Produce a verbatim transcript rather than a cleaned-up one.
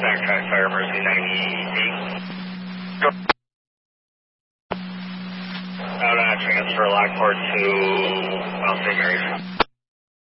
Backtrack Fire Mercy ninety-eight. Out on transfer Lockport to Mount Saint Mary's.